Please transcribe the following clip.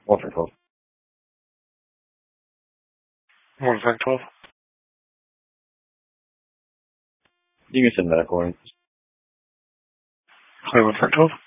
One for 12. One for 12. You can send medical in. Play 1 for 12.